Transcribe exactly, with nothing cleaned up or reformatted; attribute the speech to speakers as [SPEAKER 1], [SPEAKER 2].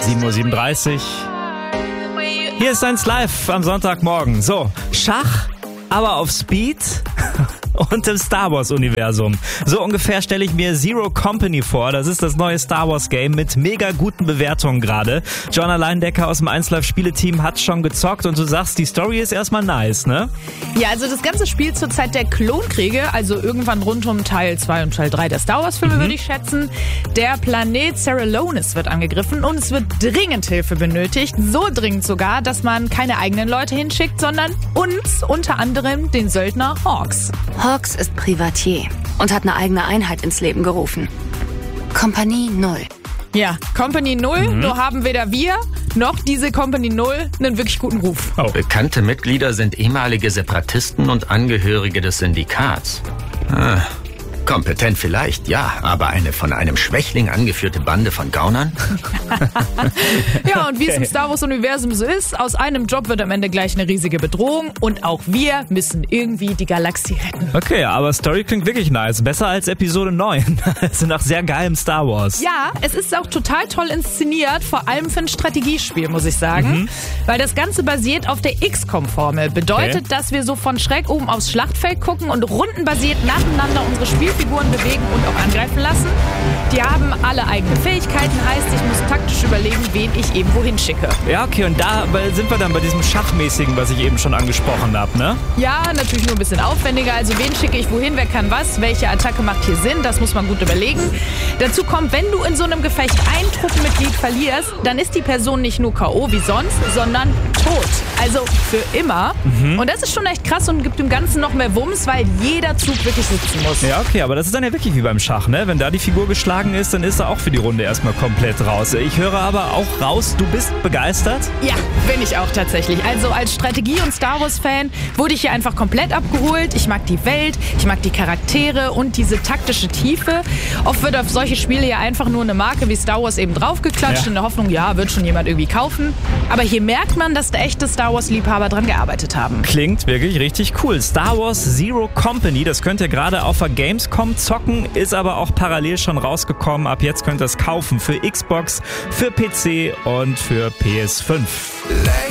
[SPEAKER 1] sieben Uhr siebenunddreißig. Hier ist eins live am Sonntagmorgen. So, Schach, aber auf Speed und im Star Wars Universum. So ungefähr stelle ich mir Zero Company vor. Das ist das neue Star Wars Game mit mega guten Bewertungen gerade. John Alleindecker aus dem eins live Spieleteam hat schon gezockt und du sagst, die Story ist erstmal nice, ne?
[SPEAKER 2] Ja, also das Ganze spielt zur Zeit der Klonkriege, also irgendwann rund um Teil zwei und Teil drei der Star Wars Filme, mhm. würde ich schätzen. Der Planet Seralonis wird angegriffen und es wird dringend Hilfe benötigt. So dringend sogar, dass man keine eigenen Leute hinschickt, sondern uns, unter anderem den Söldner Hawks.
[SPEAKER 3] Hawks ist Privatier und hat eine eigene Einheit ins Leben gerufen. Kompanie Null.
[SPEAKER 2] Ja, Company Null, mhm. nur haben weder wir noch diese Company Null einen wirklich guten Ruf.
[SPEAKER 4] Oh. Bekannte Mitglieder sind ehemalige Separatisten und Angehörige des Syndikats. Ah, kompetent vielleicht, ja, aber eine von einem Schwächling angeführte Bande von Gaunern?
[SPEAKER 2] Ja, und wie okay. es im Star Wars Universum so ist, aus einem Job wird am Ende gleich eine riesige Bedrohung und auch wir müssen irgendwie die Galaxie retten.
[SPEAKER 1] Okay, aber Story klingt wirklich nice. Besser als Episode neun. Also nach sehr geilem Star Wars.
[SPEAKER 2] Ja, es ist auch total toll inszeniert, vor allem für ein Strategiespiel, muss ich sagen. Mhm. Weil das Ganze basiert auf der X COM-Formel. Bedeutet, okay. dass wir so von schräg oben aufs Schlachtfeld gucken und rundenbasiert nacheinander unsere Spielfiguren bewegen und auch angreifen lassen. Die haben alle eigene Fähigkeiten, heißt, ich muss taktisch überlegen, wen ich eben wohin schicke.
[SPEAKER 1] Ja, okay, und da sind wir dann bei diesem Schachmäßigen, was ich eben schon angesprochen habe, ne?
[SPEAKER 2] Ja, natürlich nur ein bisschen aufwendiger. Also wen schicke ich wohin, wer kann was, welche Attacke macht hier Sinn, das muss man gut überlegen. Dazu kommt, wenn du in so einem Gefecht ein Truppenmitglied verlierst, dann ist die Person nicht nur K O wie sonst, sondern tot. Also für immer. Mhm. Und das ist schon echt krass und gibt dem Ganzen noch mehr Wumms, weil jeder Zug wirklich sitzen muss.
[SPEAKER 1] Ja, okay, aber das ist dann ja wirklich wie beim Schach, ne? Wenn da die Figur geschlagen ist, dann ist er auch für die Runde erstmal komplett raus. Ich höre aber auch raus, du bist begeistert?
[SPEAKER 2] Ja, bin ich auch tatsächlich. Also als Strategie- und Star Wars-Fan wurde ich hier einfach komplett abgeholt. Ich mag die Welt, ich mag die Charaktere und diese taktische Tiefe. Oft wird auf solche Spiele ja einfach nur eine Marke wie Star Wars eben draufgeklatscht, ja. in der Hoffnung, ja, wird schon jemand irgendwie kaufen. Aber hier merkt man, dass da echte Star Wars-Liebhaber dran gearbeitet haben.
[SPEAKER 1] Klingt wirklich richtig cool. Star Wars Zero Company, das könnt ihr gerade auf der Gamescom zocken, ist aber auch parallel schon rausgekommen. Ab jetzt könnt ihr es kaufen für Xbox, für P C und für P S fünf.